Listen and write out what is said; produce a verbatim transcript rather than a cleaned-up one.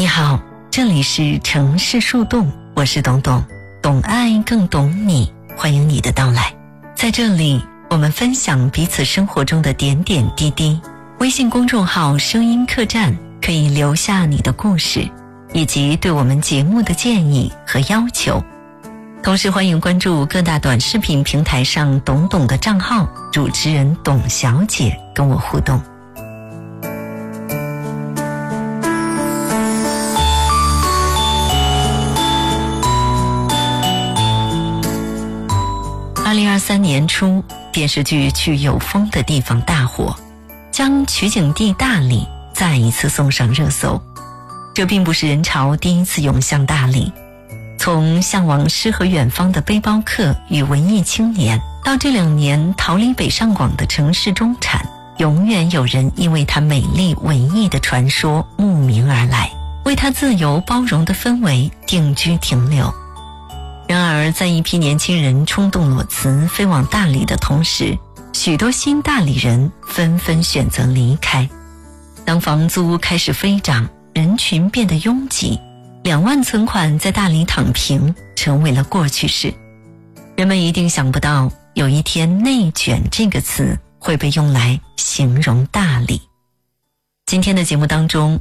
你好，这里是城市树洞，我是董董，懂爱更懂你，欢迎你的到来。在这里，我们分享彼此生活中的点点滴滴。微信公众号声音客栈可以留下你的故事，以及对我们节目的建议和要求。同时欢迎关注各大短视频平台上董董的账号，主持人董小姐跟我互动。二零二三年初，电视剧《去有风的地方》大火，将取景地大理再一次送上热搜。这并不是人潮第一次涌向大理，从向往诗和远方的背包客与文艺青年，到这两年逃离北上广的城市中产，永远有人因为它美丽文艺的传说慕名而来，为它自由包容的氛围定居停留。然而在一批年轻人冲动裸辞飞往大理的同时，许多新大理人纷纷选择离开。当房租开始飞涨，人群变得拥挤，两万存款在大理躺平成为了过去式。人们一定想不到，有一天内卷这个词会被用来形容大理。今天的节目当中，